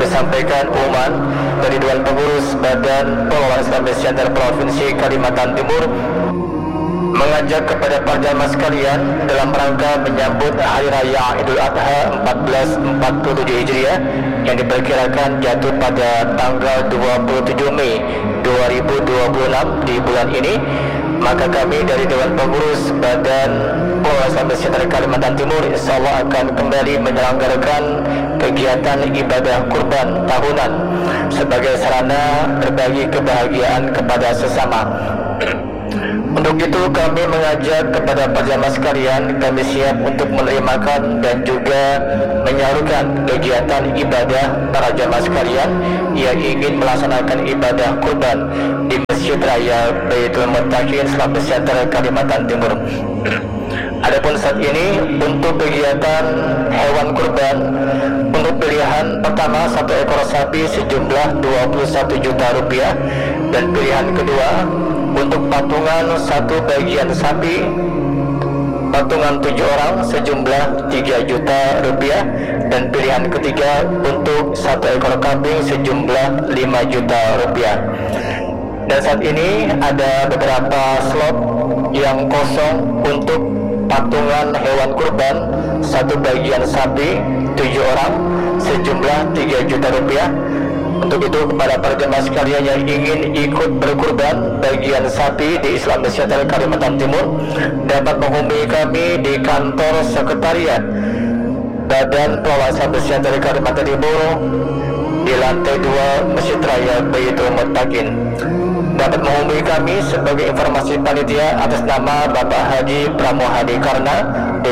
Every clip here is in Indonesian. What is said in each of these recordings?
kami sampaikan pengumuman dari Dewan Pengurus Badan Pengelola Islam Center Provinsi Kalimantan Timur mengajak kepada para jamaah sekalian dalam rangka menyambut Hari Raya Idul Adha 1447 Hijriah yang diperkirakan jatuh pada tanggal 27 Mei 2026 di bulan ini. Maka kami dari Dewan Pengurus Badan Pengelola Islam Center Kalimantan Timur insyaallah akan kembali menyelenggarakan kegiatan ibadah kurban tahunan sebagai sarana berbagi kebahagiaan kepada sesama. Untuk itu kami mengajak kepada para jamaah sekalian, kami siap untuk menerimakan dan juga menyalurkan kegiatan ibadah para jamaah sekalian yang ingin melaksanakan ibadah kurban di Masjid Raya Baitul Muttaqin Islamic Center Kalimantan Timur. Adapun saat ini untuk kegiatan hewan kurban, untuk pilihan pertama 1 ekor sapi sejumlah 21 juta rupiah, dan pilihan kedua untuk patungan 1 bagian sapi patungan 7 orang sejumlah 3 juta rupiah, dan pilihan ketiga untuk 1 ekor kambing sejumlah 5 juta rupiah. Dan saat ini ada beberapa slot yang kosong untuk patungan hewan kurban 1 bagian sapi 7 orang sejumlah 3 juta rupiah. Untuk itu kepada para jemaah sekalian yang ingin ikut berkurban bagian sapi di Islamic Center Kalimantan Timur dapat menghubungi kami di kantor sekretariat Badan Pengelola Islamic Center Kalimantan Timur di lantai 2 Masjid Raya Baitul Muttaqin. Dapat menghubungi kami sebagai informasi panitia atas nama Bapak Haji Pramohadi Karna di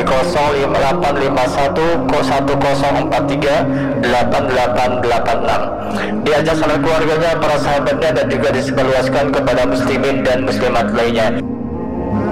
05851 1043 8886. Diajak sanak keluarganya, para sahabatnya, dan juga disebarluaskan kepada muslimin dan muslimat lainnya.